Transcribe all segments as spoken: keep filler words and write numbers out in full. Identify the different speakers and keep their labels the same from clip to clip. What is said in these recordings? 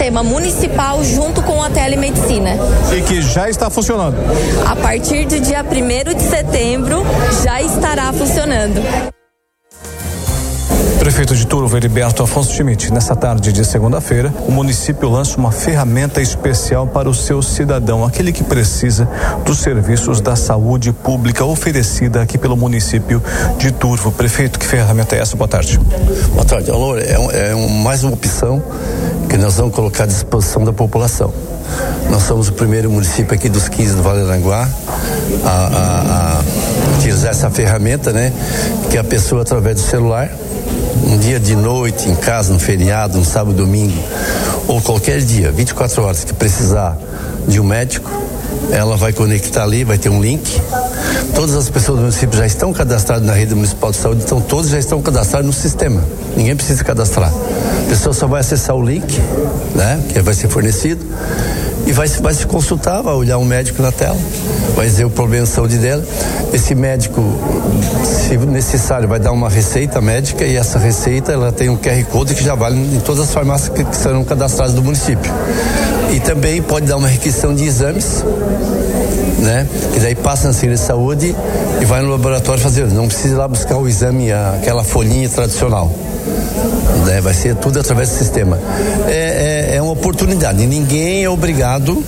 Speaker 1: sistema municipal junto com a telemedicina.
Speaker 2: E que já está funcionando.
Speaker 1: A partir do dia primeiro de setembro já estará funcionando.
Speaker 2: Prefeito de Turvo, Heriberto Afonso Schmidt, nessa tarde de segunda-feira, o município lança uma ferramenta especial para o seu cidadão, aquele que precisa dos serviços da saúde pública oferecida aqui pelo município de Turvo. Prefeito, que ferramenta é essa? Boa tarde.
Speaker 3: Boa tarde, Alô. É, um, é um, mais uma opção que nós vamos colocar à disposição da população. Nós somos o primeiro município aqui dos quinze do Vale do Aranguá a, a, a utilizar essa ferramenta, né? Que a pessoa, através do celular, um dia de noite, em casa, no feriado, no sábado, domingo, ou qualquer dia, vinte e quatro horas, que precisar de um médico, ela vai conectar ali, vai ter um link. Todas as pessoas do município já estão cadastradas na rede municipal de saúde, então todos já estão cadastrados no sistema. Ninguém precisa cadastrar. A pessoa só vai acessar o link, né, que vai ser fornecido, e vai, vai se consultar, vai olhar um médico na tela, vai dizer o problema de saúde dela. Esse médico, se necessário, vai dar uma receita médica, e essa receita ela tem um Q R Code que já vale em todas as farmácias que, que serão cadastradas do município. E também pode dar uma requisição de exames, né? Que daí passa na Secretaria de Saúde e vai no laboratório fazer. Não precisa ir lá buscar o exame, aquela folhinha tradicional. Né? Vai ser tudo através do sistema. É, é, é uma oportunidade. Ninguém é obrigado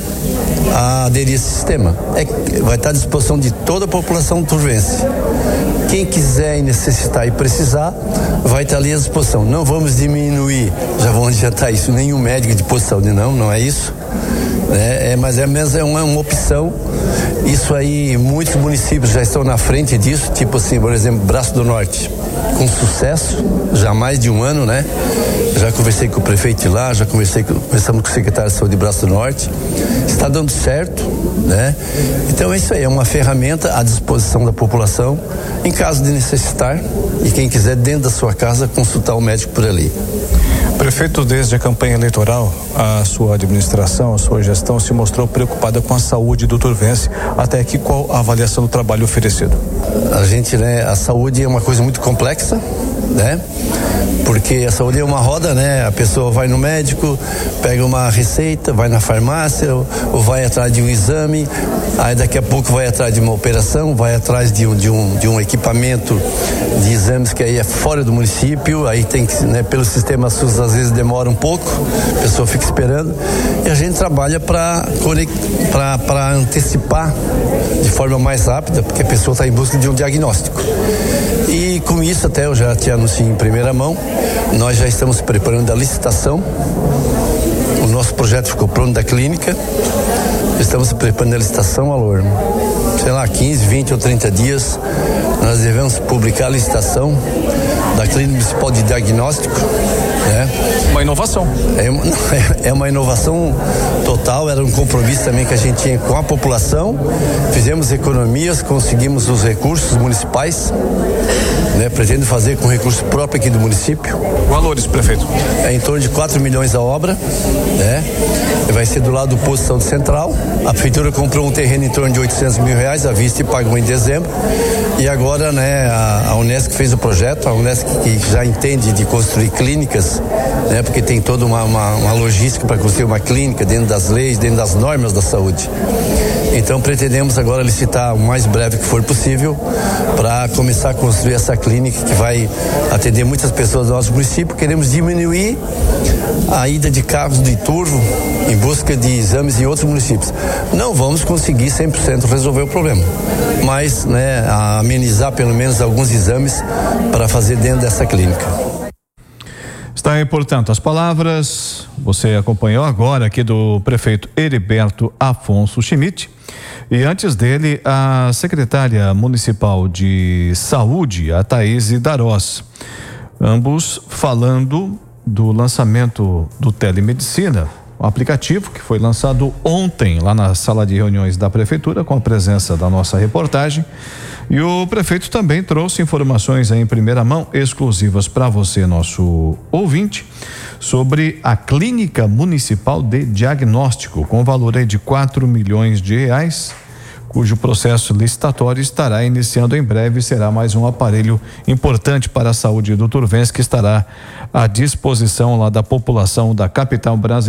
Speaker 3: a aderir a esse sistema. É, vai estar à disposição de toda a população turvense. Quem quiser e necessitar e precisar, vai estar ali à disposição. Não vamos diminuir, já vamos adiantar isso, nenhum médico de posto de saúde, não, não é isso. É, é, mas é mesmo é uma, uma opção. Isso aí, muitos municípios já estão na frente disso, tipo assim, por exemplo, Braço do Norte, com sucesso, já há mais de um ano, né? Já conversei com o prefeito de lá, já conversei com, conversamos com o secretário de saúde de Braço do Norte, está dando certo, né? Então é isso aí, é uma ferramenta à disposição da população, em caso de necessitar, e quem quiser dentro da sua casa consultar o médico por ali.
Speaker 2: Prefeito, desde a campanha eleitoral, a sua administração, a sua gestão se mostrou preocupada com a saúde do turvense. Até aqui, qual a avaliação do trabalho oferecido?
Speaker 3: A gente, né, a saúde é uma coisa muito complexa, né? Porque a saúde é uma roda, né? A pessoa vai no médico, pega uma receita, vai na farmácia, ou, ou vai atrás de um exame, aí daqui a pouco vai atrás de uma operação, vai atrás de um, de um, de um equipamento de exames que aí é fora do município, aí tem que, né, pelo sistema SUS às vezes demora um pouco, a pessoa fica esperando, e a gente trabalha para para antecipar de forma mais rápida, porque a pessoa está em busca de um diagnóstico. E com isso, até eu já te anuncio em primeira mão, nós já estamos preparando a licitação. O nosso projeto ficou pronto da clínica. Estamos preparando a licitação, Alô, sei lá, quinze, vinte ou trinta dias. Nós devemos publicar a licitação da Clínica Municipal de Diagnóstico, né?
Speaker 2: Uma inovação.
Speaker 3: É uma, é uma inovação total, era um compromisso também que a gente tinha com a população. Fizemos economias, conseguimos os recursos municipais, né? Pretendo fazer com recurso próprio aqui do município.
Speaker 2: Valores, prefeito?
Speaker 3: É em torno de quatro milhões a obra, né? Vai ser do lado do posto de saúde central. A prefeitura comprou um terreno em torno de oitocentos mil reais à vista e pagou em dezembro. E agora, né, a, a Unesc fez o projeto, a Unesc que já entende de construir clínicas, né, porque tem toda uma, uma, uma logística para construir uma clínica dentro das leis, dentro das normas da saúde. Então pretendemos agora licitar o mais breve que for possível para começar a construir essa clínica que vai atender muitas pessoas do nosso município. Queremos diminuir a ida de carros de Turvo em busca de exames em outros municípios. Não vamos conseguir cem por cento resolver o problema, mas, né, amenizar pelo menos alguns exames para fazer dentro dessa clínica.
Speaker 2: Está aí, portanto, as palavras, você acompanhou agora aqui do prefeito Heriberto Afonso Schmidt. E antes dele, a secretária municipal de saúde, a Thaís Darós. Ambos falando do lançamento do Telemedicina, um aplicativo que foi lançado ontem lá na sala de reuniões da prefeitura, com a presença da nossa reportagem. E o prefeito também trouxe informações aí em primeira mão, exclusivas para você, nosso ouvinte, sobre a Clínica Municipal de Diagnóstico, com valor aí de quatro milhões de reais, cujo processo licitatório estará iniciando em breve. Será mais um aparelho importante para a saúde do turvense, que estará à disposição lá da população da capital brasileira.